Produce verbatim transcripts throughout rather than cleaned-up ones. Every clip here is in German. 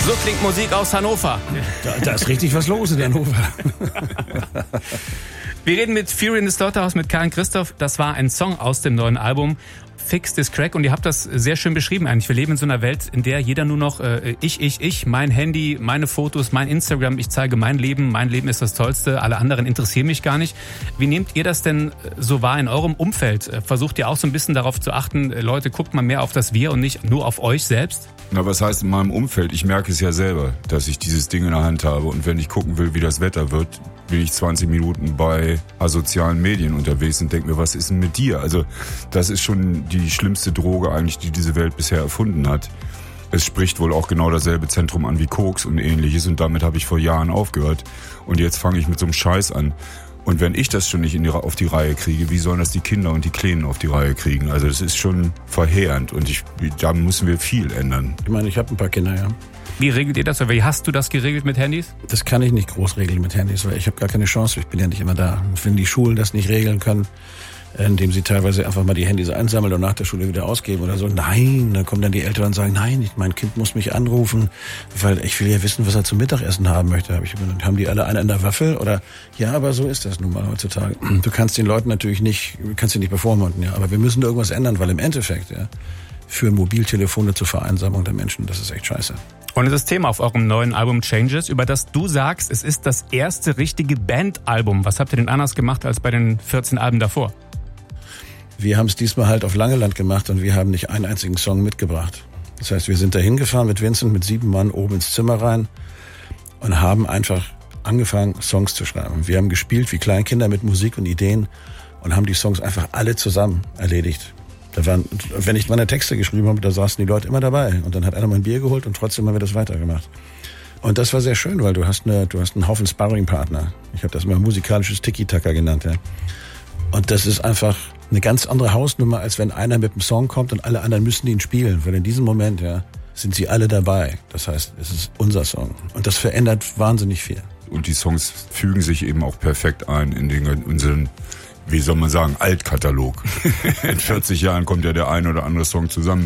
So klingt Musik aus Hannover. Da, da ist richtig was los in Hannover. Wir reden mit Fury in the Slaughterhouse mit Karl Christoph. Das war ein Song aus dem neuen Album Fix This Crack und ihr habt das sehr schön beschrieben eigentlich. Wir leben in so einer Welt, in der jeder nur noch äh, ich, ich, ich, mein Handy, meine Fotos, mein Instagram, ich zeige mein Leben, mein Leben ist das Tollste, alle anderen interessieren mich gar nicht. Wie nehmt ihr das denn so wahr in eurem Umfeld? Versucht ihr auch so ein bisschen darauf zu achten, Leute, guckt mal mehr auf das Wir und nicht nur auf euch selbst? Na, was heißt in meinem Umfeld? Ich merke es ja selber, dass ich dieses Ding in der Hand habe und wenn ich gucken will, wie das Wetter wird, bin ich zwanzig Minuten bei asozialen Medien unterwegs und denke mir, was ist denn mit dir? Also das ist schon die schlimmste Droge eigentlich, die diese Welt bisher erfunden hat. Es spricht wohl auch genau dasselbe Zentrum an wie Koks und ähnliches und damit habe ich vor Jahren aufgehört und jetzt fange ich mit so einem Scheiß an. Und wenn ich das schon nicht in die, auf die Reihe kriege, wie sollen das die Kinder und die Kleinen auf die Reihe kriegen? Also das ist schon verheerend und ich, da müssen wir viel ändern. Ich meine, ich habe ein paar Kinder, ja. Wie regelt ihr das oder wie hast du das geregelt mit Handys? Das kann ich nicht groß regeln mit Handys, weil ich habe gar keine Chance, ich bin ja nicht immer da. Und wenn die Schulen das nicht regeln können, indem sie teilweise einfach mal die Handys einsammeln und nach der Schule wieder ausgeben oder so, nein, dann kommen dann die Eltern und sagen, nein, mein Kind muss mich anrufen, weil ich will ja wissen, was er zum Mittagessen haben möchte. Hab ich, haben die alle einen an der Waffel? Oder ja, aber so ist das nun mal heutzutage. Du kannst den Leuten natürlich nicht, kannst sie nicht bevormunden, ja, aber wir müssen da irgendwas ändern, weil im Endeffekt, ja, führen Mobiltelefone zur Vereinsamung der Menschen. Das ist echt scheiße. Und es ist Thema auf eurem neuen Album Changes, über das du sagst, es ist das erste richtige Bandalbum. Was habt ihr denn anders gemacht als bei den vierzehn Alben davor? Wir haben es diesmal halt auf Langeland gemacht und wir haben nicht einen einzigen Song mitgebracht. Das heißt, wir sind da hingefahren mit Vincent, mit sieben Mann oben ins Zimmer rein und haben einfach angefangen, Songs zu schreiben. Wir haben gespielt wie Kleinkinder mit Musik und Ideen und haben die Songs einfach alle zusammen erledigt. Da waren, wenn ich meine Texte geschrieben habe, da saßen die Leute immer dabei. Und dann hat einer mal ein Bier geholt und trotzdem haben wir das weitergemacht. Und das war sehr schön, weil du hast eine, du hast einen Haufen Sparringpartner. Ich habe das immer musikalisches Tiki-Taka genannt. Ja. Und das ist einfach eine ganz andere Hausnummer, als wenn einer mit einem Song kommt und alle anderen müssen ihn spielen. Weil in diesem Moment, ja, sind sie alle dabei. Das heißt, es ist unser Song. Und das verändert wahnsinnig viel. Und die Songs fügen sich eben auch perfekt ein in den, unseren, wie soll man sagen, Altkatalog. In vierzig Jahren kommt ja der ein oder andere Song zusammen.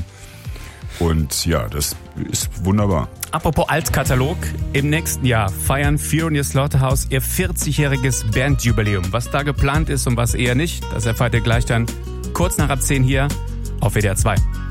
Und ja, das ist wunderbar. Apropos Altkatalog, im nächsten Jahr feiern Fury in the Slaughterhouse ihr vierzigjähriges Bandjubiläum. Was da geplant ist und was eher nicht, das erfahrt ihr gleich dann kurz nach ab zehn hier auf W D R zwei.